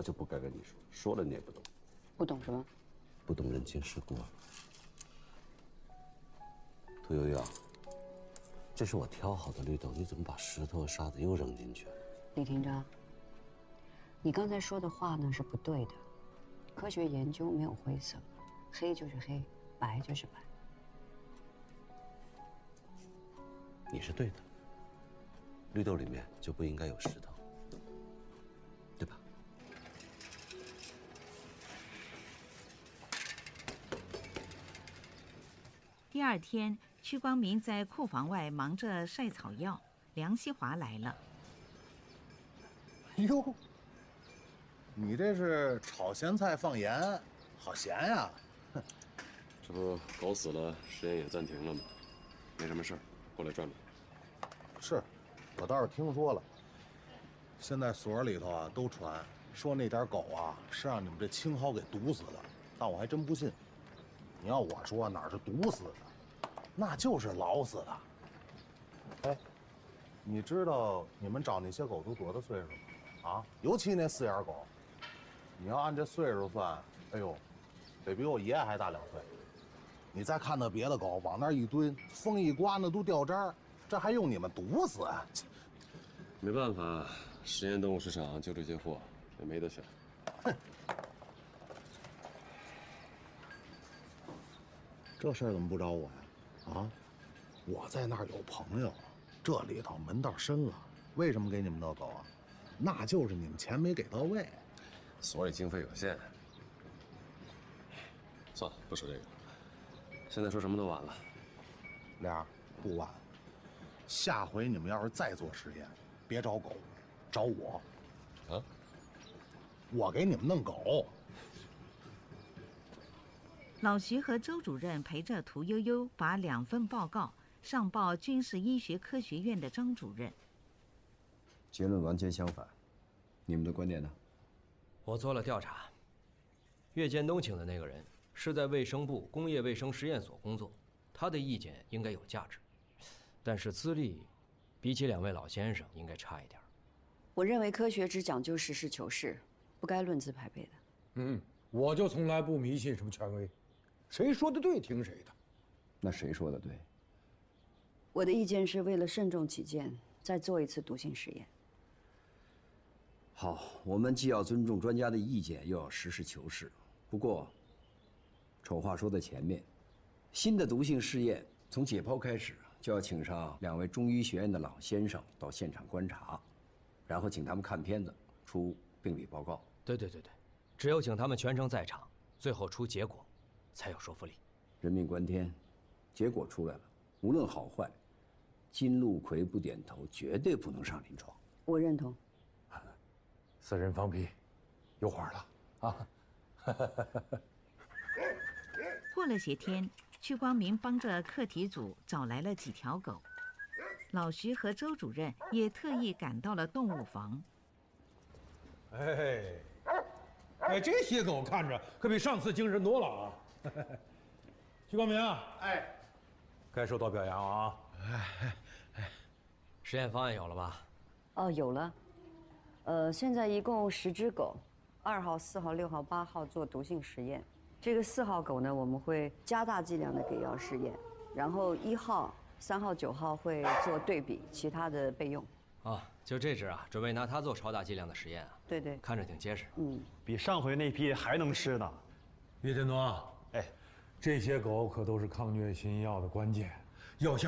就不该跟你说，说了你也不懂。 不懂什么？ 不懂人情世故啊。屠呦呦，这是我挑好的绿豆，你怎么把石头和沙子又扔进去了？ 李厅长，你刚才说的话呢是不对的。科学研究没有灰色，黑就是黑，白就是白。 你是对的，绿豆里面就不应该有石头，对吧？ 第二天，屈光明在库房外忙着晒草药，梁西华来了。 哟，你这是炒咸菜放盐，好咸呀！ 这不狗死了，实验也暂停了吗？没什么事儿，过来转转。 是，我倒是听说了。现在所里头啊都传说那点狗啊是让你们这青蒿给毒死的，但我还真不信。你要我说哪是毒死的，那就是老死的。哎，你知道你们找那些狗都多大岁数吗？啊，尤其那4眼狗，你要按这岁数算，哎呦，得比我爷爷还大2岁。你再看那别的狗，往那一蹲，风一刮那都掉渣儿，这还用你们毒死啊？ 没办法，实验动物市场就这些货，也没得选。 哼，这事儿怎么不找我呀？啊，我在那儿有朋友，这里头门道深了。为什么给你们那狗啊？那就是你们钱没给到位， 所里经费有限。算了，不说这个了。现在说什么都晚了。 俩不晚。下回你们要是再做实验，别找狗，找我。 啊？ 我给你们弄狗。 老徐和周主任陪着屠呦呦把2份报告上报军事医学科学院的张主任。 结论完全相反，你们的观点呢？ 我做了调查，岳建东请的那个人是在卫生部工业卫生实验所工作，他的意见应该有价值，但是资历比起2位老先生应该差一点。 我认为科学只讲究实事求是，不该论资排辈的。 我就从来不迷信什么权威，谁说的对听谁的。 那谁说的对？ 我的意见是为了慎重起见，再做一次毒性实验。 好，我们既要尊重专家的意见，又要实事求是。不过，丑话说在前面，新的毒性试验从解剖开始，就要请上2位中医学院的老先生到现场观察，然后请他们看片子，出病理报告。 对，只有请他们全程在场，最后出结果，才有说服力。 人命关天，结果出来了，无论好坏，金陆奎不点头，绝对不能上临床。 我认同。 私人放屁，有话了啊！ 过了些天，屈光明帮着课题组找来了几条狗，老徐和周主任也特意赶到了动物房。 哎，这些狗看着可比上次精神多了啊！徐光明啊，该受到表扬啊！ 实验方案有了吧？ 哦，有了。现在一共10只狗，2号、4号、6号、8号做毒性实验。这个4号狗呢，我们会加大剂量的给药试验，然后1号、3号、9号会做对比，其他的备用。 啊，就这只啊，准备拿它做超大剂量的实验啊。 对， 看着挺结实。 比上回那批还能吃呢。 岳振东啊，这些狗可都是抗疟新药的关键，要像